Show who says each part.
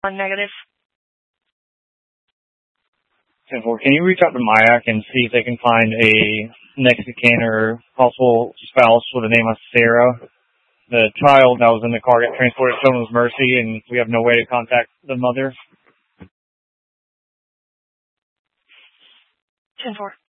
Speaker 1: Negative.
Speaker 2: 10-4, can you reach out to MIAC and see if they can find a next of kin or possible spouse with the name of Sarah? The child that was in the car got transported to Someone's Mercy, and we have no way to contact the mother.
Speaker 1: 10-4.